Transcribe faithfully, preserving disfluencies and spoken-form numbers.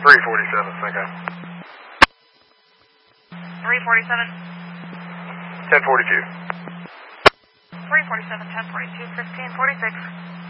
three forty-seven, okay. three forty-seven. ten forty-two. three forty-seven, ten forty-two, fifteen forty-six.